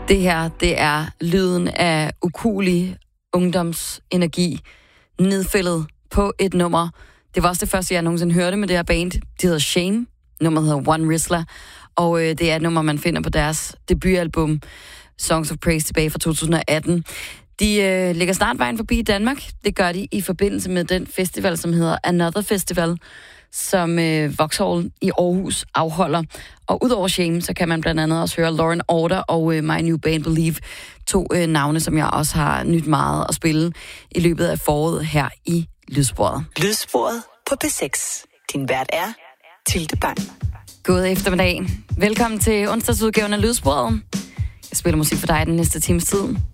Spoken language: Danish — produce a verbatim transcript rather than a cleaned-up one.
Det her, det er lyden af ukuelig ungdomsenergi, nedfældet på et nummer. Det var også det første, jeg nogensinde hørte med det her band. Det hedder Shame. Nummeret hedder One Rizzler. Og øh, det er et nummer, man finder på deres debutalbum Songs of Praise tilbage fra to tusind og atten. De øh, lægger snart vejen forbi Danmark. Det gør de i forbindelse med den festival, som hedder Another Festival, som øh, Vauxhall i Aarhus afholder. Og udover Shame, så kan man blandt andet også høre Lauren Order og øh, My New Band Believe. To øh, navne, som jeg også har nyt meget at spille i løbet af foråret her i Lydsporet. Lydsporet på P seks. Din vært er Tilde Bang. God eftermiddag. Velkommen til onsdagsudgaven af Lydsporet. Jeg spiller musik for dig den næste times tid.